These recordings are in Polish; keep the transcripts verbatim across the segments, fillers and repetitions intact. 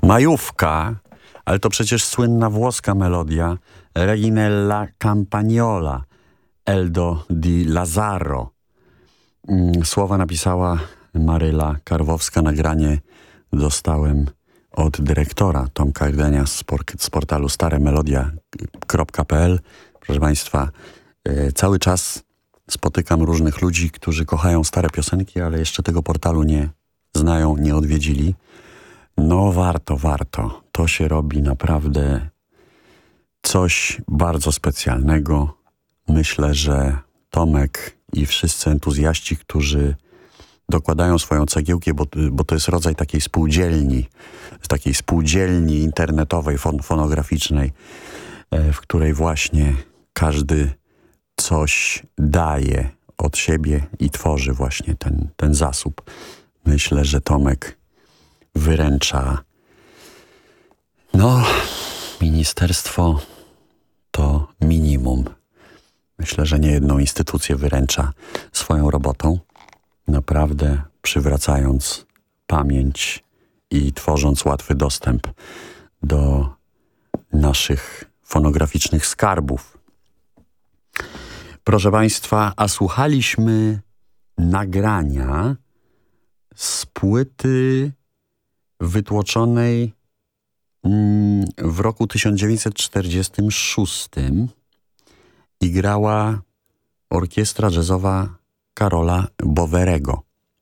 Majówka, ale to przecież słynna włoska melodia Reginella Campagnola, Eldo di Lazzaro. Słowa napisała Maryla Karwowska. Nagranie dostałem od dyrektora Tomka Rdenia z, por- z portalu staremelodia kropka p l. Proszę Państwa, yy, cały czas spotykam różnych ludzi, którzy kochają stare piosenki, ale jeszcze tego portalu nie znają, nie odwiedzili. No warto, warto. To się robi naprawdę coś bardzo specjalnego. Myślę, że Tomek i wszyscy entuzjaści, którzy dokładają swoją cegiełkę, bo, bo to jest rodzaj takiej spółdzielni, takiej spółdzielni internetowej, fon, fonograficznej, w której właśnie każdy coś daje od siebie i tworzy właśnie ten, ten zasób. Myślę, że Tomek wyręcza, no, ministerstwo to minimum. Myślę, że niejedną instytucję wyręcza swoją robotą, naprawdę przywracając pamięć i tworząc łatwy dostęp do naszych fonograficznych skarbów. Proszę Państwa, a słuchaliśmy nagrania z płyty wytłoczonej mm, w roku tysiąc dziewięćset czterdziestym szóstym i grała orkiestra jazzowa Karola Bowerego,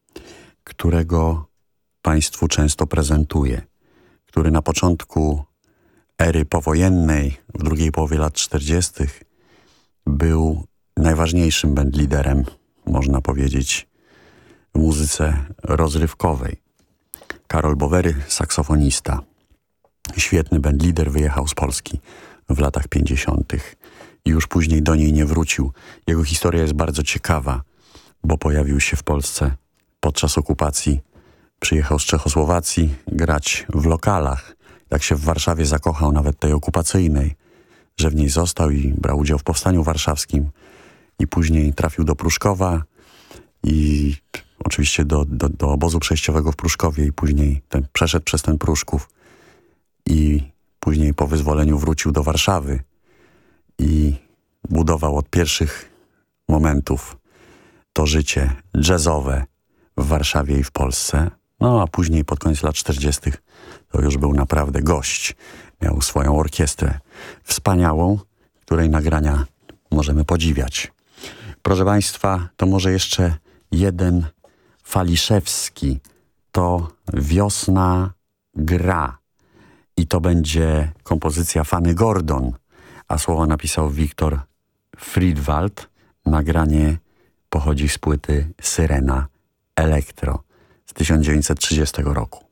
którego Państwu często prezentuję, który na początku ery powojennej, w drugiej połowie lat czterdziestych był najważniejszym bandliderem, można powiedzieć, w muzyce rozrywkowej. Karol Bowery, saksofonista, świetny bandlider, wyjechał z Polski w latach pięćdziesiątych i już później do niej nie wrócił. Jego historia jest bardzo ciekawa, bo pojawił się w Polsce podczas okupacji. Przyjechał z Czechosłowacji grać w lokalach. Jak się w Warszawie zakochał, nawet tej okupacyjnej, że w niej został i brał udział w Powstaniu Warszawskim. I później trafił do Pruszkowa i oczywiście do, do, do obozu przejściowego w Pruszkowie i później ten, przeszedł przez ten Pruszków i później po wyzwoleniu wrócił do Warszawy i budował od pierwszych momentów to życie jazzowe w Warszawie i w Polsce. No a później pod koniec lat czterdziestych to już był naprawdę gość. Miał swoją orkiestrę wspaniałą, której nagrania możemy podziwiać. Proszę Państwa, to może jeszcze jeden Faliszewski. To Wiosna gra. I to będzie kompozycja Fanny Gordon, a słowa napisał Wiktor Friedwald. Nagranie pochodzi z płyty Syrena Elektro z tysiąc dziewięćset trzydziestego roku.